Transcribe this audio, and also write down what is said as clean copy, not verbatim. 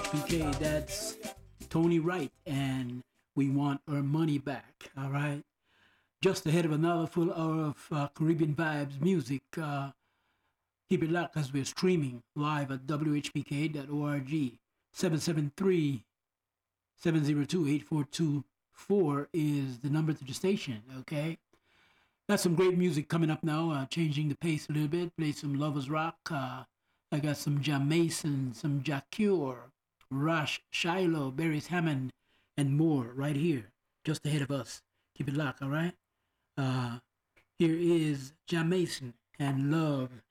WHPK. That's Tony Wright, and we want our money back. All right. Just ahead of another full hour of Caribbean vibes music. Keep it locked as we're streaming live at WHPK.org. 773 702 8424 is the number to the station. Okay. Got some great music coming up now. Changing the pace a little bit. Play some Lovers Rock. I got some John Mason, some Jack Cure, Rush, Shiloh, Barry Hammond, and more right here, just ahead of us. Keep it locked, all right? Here is John Mason and Love